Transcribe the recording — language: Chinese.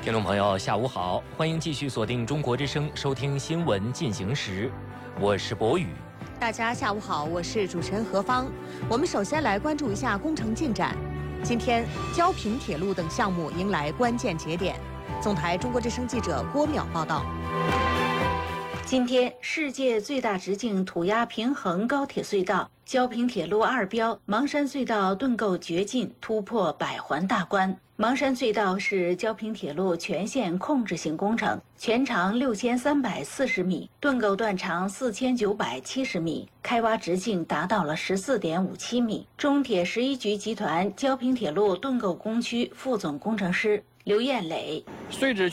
听众朋友，下午好，欢迎继续锁定中国之声，收听新闻进行时，我是博宇。 大家下午好，我是主持人何芳。我们首先来关注一下工程进展。今天，焦平铁路等项目迎来关键节点。总台中国之声记者郭淼报道。 今天，世界最大直径土压平衡高铁隧道焦平铁路2标芒山隧道盾构掘进突破100环大关。芒山隧道是焦平铁路全线控制性工程，全长6340米，盾构段长4970米，开挖直径达到了14.57米。中铁11局集团焦平铁路盾构工区副总工程师刘艳磊， 碎址